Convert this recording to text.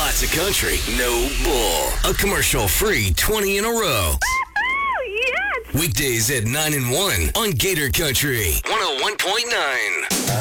Lots of country, no bull. A commercial-free 20 in a row. Yes! Weekdays at 9 and 1 on Gator Country 101.9.